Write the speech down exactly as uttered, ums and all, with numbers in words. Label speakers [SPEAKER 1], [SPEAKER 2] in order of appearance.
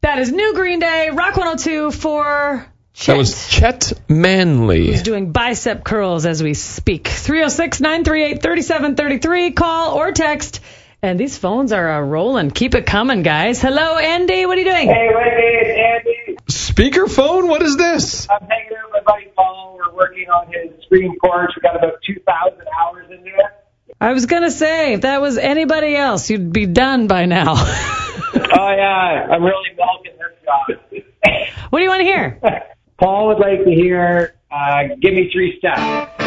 [SPEAKER 1] That is New Green Day, Rock one oh two for Chet.
[SPEAKER 2] That was Chet Manley.
[SPEAKER 1] Who's doing bicep curls as we speak. three oh six, nine three eight, three seven three three. Call or text. And these phones are uh, rolling. Keep it coming, guys. Hello, Andy. What are you doing?
[SPEAKER 3] Hey, Wendy, it's Andy.
[SPEAKER 2] Speakerphone? What is this?
[SPEAKER 3] I'm hanging out with my buddy Paul. We're working on his screen course. We got about two thousand hours into it.
[SPEAKER 1] I was going to say, if that was anybody else, you'd be done by now.
[SPEAKER 3] Oh, yeah. I'm really milking this job.
[SPEAKER 1] What do you want to hear?
[SPEAKER 3] Paul would like to hear uh, Give Me Three Steps.